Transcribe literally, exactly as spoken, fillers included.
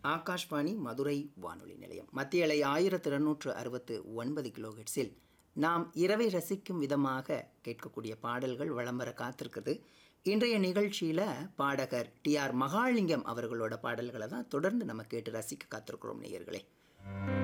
ஆகாஷ்வாணி மதுரை வானொலி நிலையம். மத்திய அலை ஆயிரத்தி இருநூற்று அறுபத்து ஒன்பது கிலோஹெட்ஸில் நாம் இரவை ரசிக்கும் விதமாக கேட்கக்கூடிய பாடல்கள் வலம் வர காத்திருக்குது. இன்றைய நிகழ்ச்சியில் பாடகர் டி ஆர் மகாலிங்கம் அவர்களோட பாடல்களை தான் தொடர்ந்து நம்ம கேட்டு ரசிக்க காத்திருக்கிறோம் நேயர்களே.